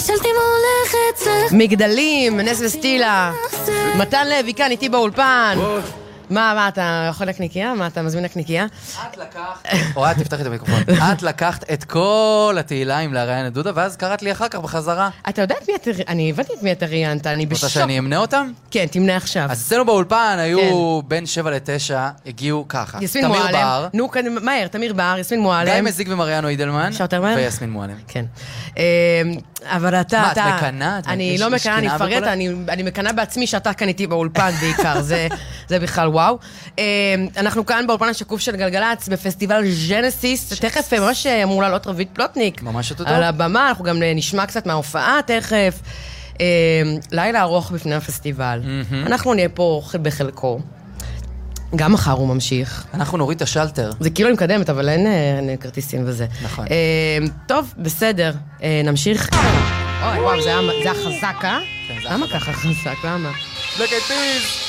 מגדלים, נס וסטילה. מתן לוי כאן איתי באולפן. מה, אתה יכול לקניקייה? מה, אתה מזמין לקניקייה? את לקחת... אוהד, תפתח את המיקרופון. את לקחת את כל התהיליים להראיין את דודה, ואז קראת לי אחר כך בחזרה. אתה יודע את מי אני הבנתי את מי אתה ראיינת, אני בשוק. רוצה שאני אמנה אותם? כן, תמנה עכשיו. אז אצלנו באולפן היו בין 7 ל-9, הגיעו ככה. יסמין מועלם. נו, מהר, תמיר בר, יסמין מועלם. גיא מזיק ומריאנו אידלמן. שוטרמן. ויסמין מועלם. כן. אבל אתה... מה, את מקנה? אני לא מקנה, אני אפרט, אני מקנה בעצמי שאתה כאן איתי באולפן בעיקר, זה בכלל וואו. אנחנו כאן באולפן השקוף של גלגלץ, בפסטיבל ז'נסיס, תכף ממש אמור לעלות רבית פלוטניק. ממש אותו. על הבמה, אנחנו גם נשמע קצת מההופעה תכף. לילה ארוך בפני הפסטיבל. אנחנו נהיה פה בחלקו. גם מחר הוא ממשיך. אנחנו נוריד את השלטר. זה כאילו מקדמת, אבל אין כרטיסים וזה. נכון. טוב, בסדר. נמשיך. אוי, וואו, זה היה חזק, אה? למה ככה חזק? למה? Black Eyed Peas!